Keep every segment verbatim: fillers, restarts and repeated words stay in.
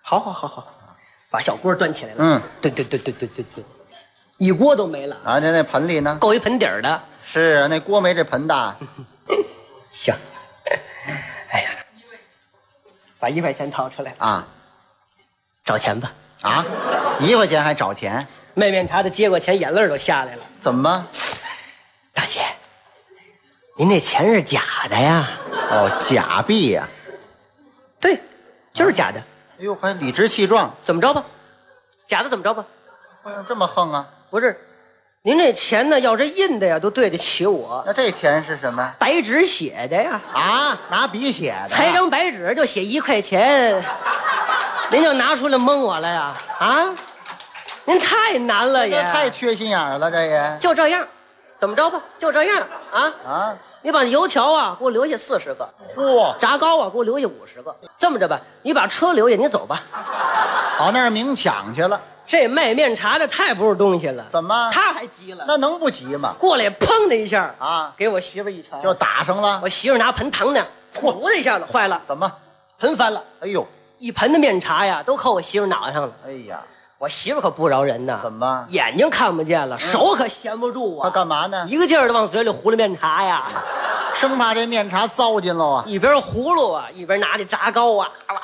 好好好好，把小锅端起来了。 嗯， 对对对对对对对，一锅都没了啊，那那盆里呢？ 够一盆底儿的。 是啊，那锅没这盆大。 行，哎呀，把一块钱掏出来啊， 找钱吧。 啊，一块钱还找钱？ 卖面茶的接过钱，眼泪都下来了。 怎么？ 大姐，您那钱是假的呀？ 哦，假币呀、啊？ 对，就是假的。 哎呦，还理直气壮， 怎么着吧？假的怎么着吧？ 哎呀，这么横啊？ 不是，您这钱呢，要是印的呀，都对得起我。 那这钱是什么？ 白纸写的呀。 啊，拿笔写的。 裁张白纸就写一块钱，您就拿出来蒙我了呀？啊，您太难了也， 太缺心眼儿了，这也就这样，怎么着吧？就这样啊啊！ 你把油条啊给我留下四十个， 嚯， 炸糕啊给我留下五十个。这么着吧，你把车留下，你走吧。 跑那儿明抢去了。 这卖面茶的太不是东西了。 怎么？ 他还急了？ 那能不急吗？ 过来砰的一下啊， 给我媳妇一拳， 就打上了。 我媳妇拿盆搪呢，噗的一下子坏了。 怎么？ 盆翻了。 哎呦， 一盆的面茶呀，都扣我媳妇脑袋上了。 哎呀， 我媳妇可不饶人呐！ 怎么？ 眼睛看不见了，手可闲不住啊！ 他干嘛呢？ 一个劲儿的往嘴里糊了面茶呀， 生怕这面茶糟践喽啊！ 一边葫芦啊，一边拿着炸糕啊，哇，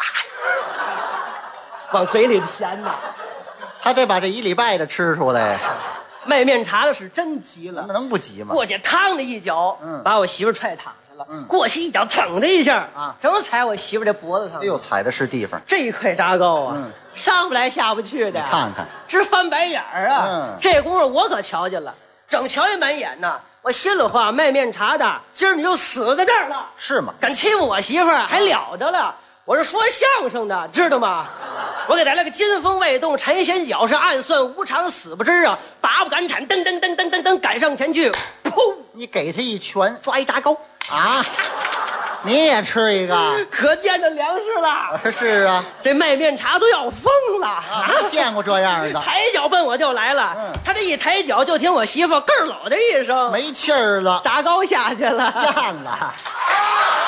往嘴里填呐。 他得把这一礼拜的吃出来。 卖面茶的是真急了， 那能不急吗？ 过去嘡的一脚， 嗯， 把我媳妇踹躺下了。 嗯， 过去一脚，噌的一下啊， 正踩我媳妇这脖子上。 哎呦，踩的是地方。 这一块炸糕啊， 嗯， 上不来下不去的。 你看看， 直翻白眼儿啊！ 嗯， 这功夫我可瞧见了，整瞧见满眼呐。我心里话，卖面茶的，今儿你就死在这儿了。 是吗？ 敢欺负我媳妇儿还了得了？我是说相声的，知道吗？我给来了个金风未动，陈仙脚是暗算无常，死不知啊！拔不敢铲，噔噔噔噔噔噔，赶上前去，噗！ 你给他一拳， 抓一炸糕啊！你也吃一个， 可见的粮食了。 是啊， 这卖面茶都要疯了啊！ 见过这样的， 抬脚奔我就来了。 嗯， 他这一抬脚，就听我媳妇咯儿搂的一声， 没气儿了， 炸糕下去了， 咽了。